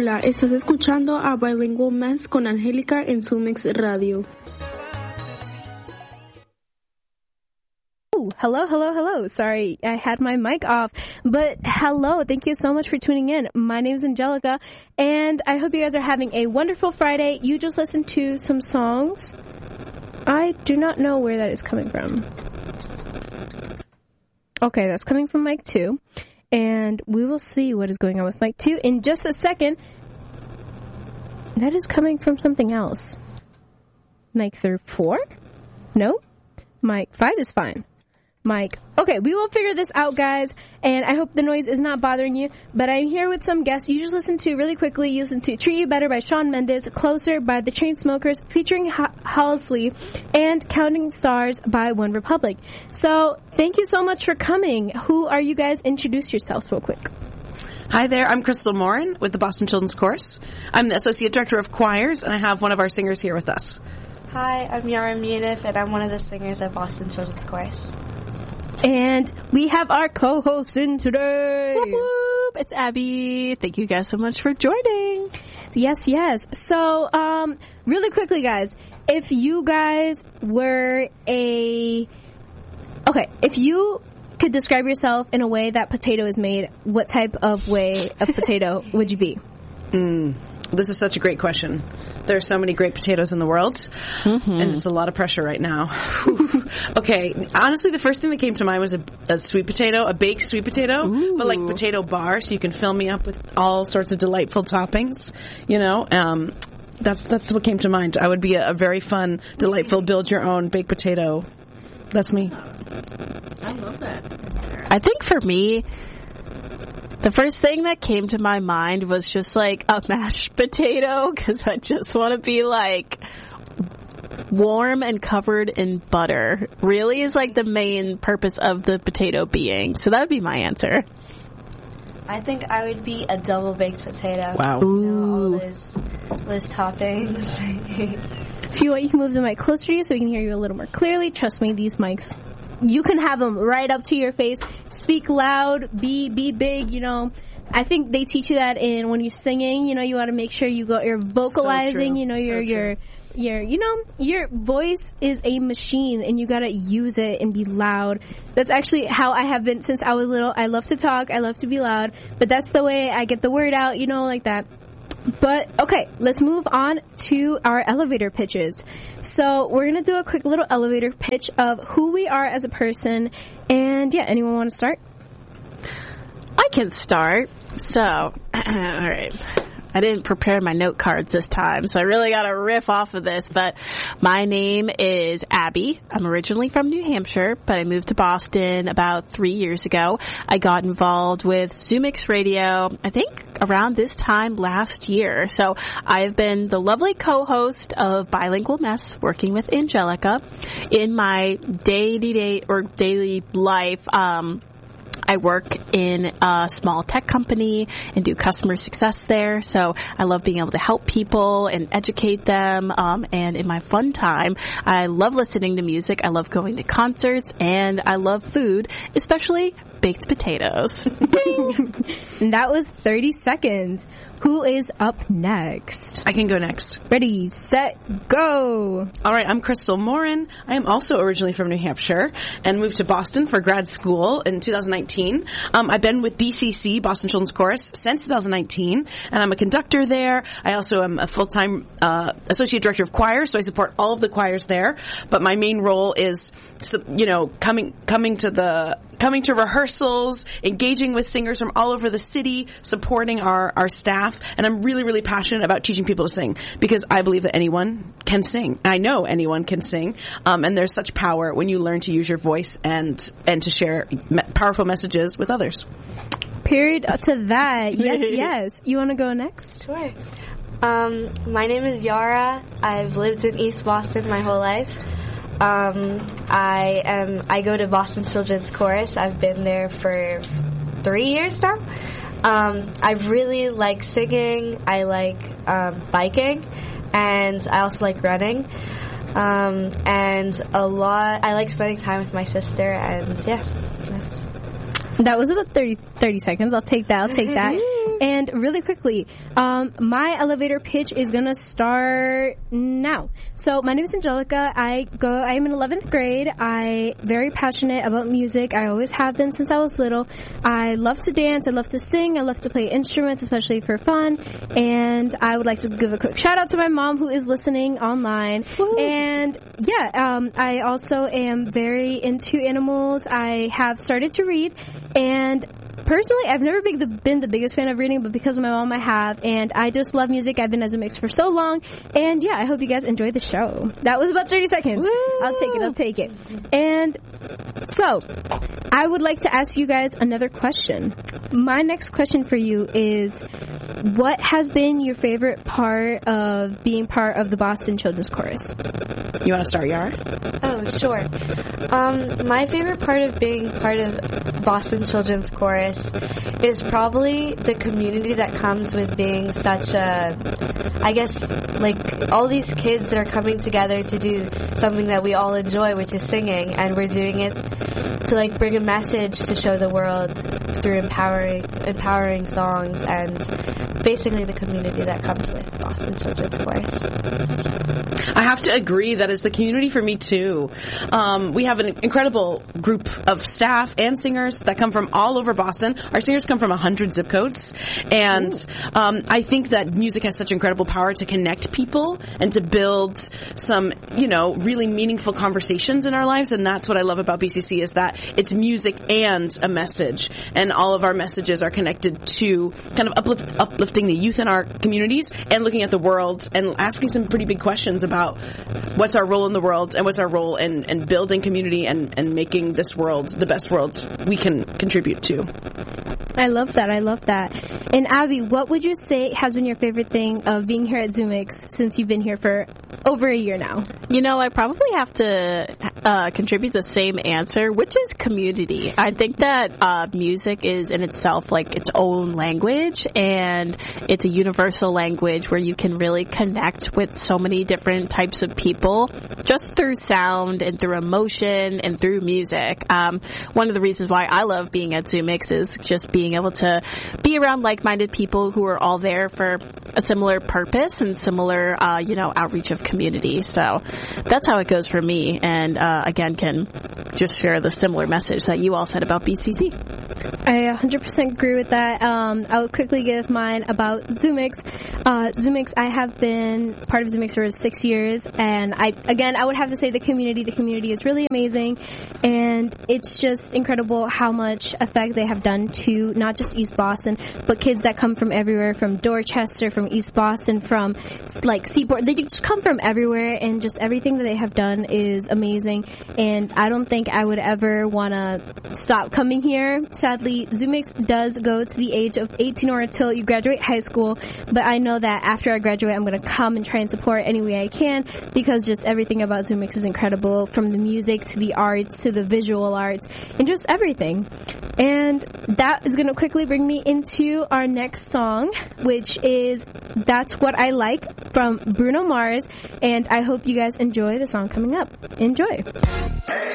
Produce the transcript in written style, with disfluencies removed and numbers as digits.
Hola, estás escuchando a Bilingual Mess con Angélica en Sumix Radio. Hello. Sorry, I had my mic off. But hello, thank you so much for tuning in. My name is Angelica, and I hope you guys are having a wonderful Friday. You just listened to some songs. I do not know where that is coming from. Okay, that's coming from mic 2. And we will see what is going on with mic 2 in just a second. That is coming from something else. Mic 4? No? Mic 5 is fine. Mic. Okay, we will figure this out, guys, and I hope the noise is not bothering you, but I'm here with some guests. You just listen to, really quickly, you listen to Treat You Better by Shawn Mendes, Closer by the Chainsmokers featuring Halsey, and Counting Stars by One Republic. So, thank you so much for coming. Who are you guys? Introduce yourselves real quick. Hi there, I'm Crystal Morin with the Boston Children's Chorus. I'm the Associate Director of Choirs, and I have one of our singers here with us. Hi, I'm Yara Munif, and I'm one of the singers at Boston Children's Chorus. And we have our co-host in today. Whoop, whoop. It's Abby. Thank you guys so much for joining. Yes. So, really quickly, guys, if you guys were if you could describe yourself in a way that potato is made, what type of way of potato would you be? This is such a great question. There are so many great potatoes in the world, and it's a lot of pressure right now. Okay, honestly, the first thing that came to mind was a sweet potato, a baked sweet potato, but like potato bar, so you can fill me up with all sorts of delightful toppings, you know. That's what came to mind. I would be a very fun, delightful, build-your-own baked potato. That's me. I love that. I think for me, the first thing that came to my mind was just like a mashed potato, because I just want to be like warm and covered in butter. Really is like the main purpose of the potato being. So that would be my answer. I think I would be a double baked potato. Wow. All those toppings. If you want, you can move the mic closer to you so we can hear you a little more clearly. Trust me, these mics, you can have them right up to your face. Speak loud, be big, you know. I think they teach you that when you're singing, you know, you want to make sure you're vocalizing, you know, your voice is a machine and you got to use it and be loud. That's actually how I have been since I was little. I love to talk, I love to be loud, but that's the way I get the word out, you know, like that. But, okay, let's move on to our elevator pitches. So, we're going to do a quick little elevator pitch of who we are as a person. And, yeah, anyone want to start? I can start. So, all right. I didn't prepare my note cards this time, so I really got to riff off of this. But my name is Abby. I'm originally from New Hampshire, but I moved to Boston about 3 years ago. I got involved with Sumix Radio, I think, around this time last year. So I've been the lovely co-host of Bilingual Mess, working with Angelica. In my daily life, I work in a small tech company and do customer success there. So I love being able to help people and educate them. And in my fun time, I love listening to music. I love going to concerts, and I love food, especially baked potatoes. And that was 30 seconds. Who is up next? I can go next. Ready, set, go. All right, I'm Crystal Morin. I am also originally from New Hampshire and moved to Boston for grad school in 2019. I've been with BCC, Boston Children's Chorus, since 2019, and I'm a conductor there. I also am a full-time associate director of choir, so I support all of the choirs there. But my main role is, you know, coming to rehearsals, engaging with singers from all over the city, supporting our staff. And I'm really, really passionate about teaching people to sing, because I believe that anyone can sing. I know anyone can sing. And there's such power when you learn to use your voice and to share powerful messages with others. Period to that. Yes. You want to go next? Sure. My name is Yara. I've lived in East Boston my whole life. I go to Boston Children's Chorus. I've been there for 3 years now. I really like singing. I like biking, and I also like running. And I like spending time with my sister, and yeah. That was about 30 seconds. I'll take that. And really quickly, my elevator pitch is going to start now. So my name is Angelica. I am in 11th grade. I'm very passionate about music. I always have been since I was little. I love to dance. I love to sing. I love to play instruments, especially for fun. And I would like to give a quick shout out to my mom who is listening online. Woo-hoo. And I also am very into animals. I have started to read, and personally, I've never been the biggest fan of reading, but because of my mom, I have, and I just love music. I've been as a mix for so long, and I hope you guys enjoy the show. That was about 30 seconds. Woo! I'll take it. And so, I would like to ask you guys another question. My next question for you is, what has been your favorite part of being part of the Boston Children's Chorus? You want to start, Yara? Oh, sure. My favorite part of being part of Boston Children's Chorus is probably the community that comes with being such a, I guess, like, all these kids that are coming together to do something that we all enjoy, which is singing, and we're doing it to, like, bring a message to show the world through empowering songs, and basically the community that comes with Boston Children's Chorus. I have to agree, that is the community for me too. We have an incredible group of staff and singers that come from all over Boston. Our singers come from 100 zip codes, and I think that music has such incredible power to connect people and to build some, really meaningful conversations in our lives, and that's what I love about BCC, is that it's music and a message, and all of our messages are connected to kind of uplifting the youth in our communities and looking at the world and asking some pretty big questions about what's our role in the world and what's our role in building community and making this world the best world we can contribute to. I love that. And Abby, what would you say has been your favorite thing of being here at ZoomX since you've been here for over a year now? I probably have to contribute the same answer, which is community. I think that music is in itself like its own language, and it's a universal language where you can really connect with so many different types of people just through sound and through emotion and through music. One of the reasons why I love being at ZoomX is just being able to be around like-minded people who are all there for a similar purpose and similar, outreach of community. So that's how it goes for me. And, again, can just share the similar message that you all said about BCC. I 100% agree with that. I'll quickly give mine about ZoomX. ZoomX, I have been part of ZoomX for 6 years, and I would have to say the community is really amazing, and it's just incredible how much effect they have done to not just East Boston, but kids that come from everywhere, from Dorchester, from East Boston, from like Seaport. They just come from everywhere, and just everything that they have done is amazing, and I don't think I would ever want to stop coming here. Sadly, ZoomX does go to the age of 18 or until you graduate high school, but I know that after I graduate, I'm going to come and try and support any way I can, because just everything about ZoomX is incredible, from the music to the arts to the visual arts and just everything. And that is going to quickly bring me into our next song, which is That's What I Like from Bruno Mars, and I hope you guys enjoy the song coming up. Enjoy.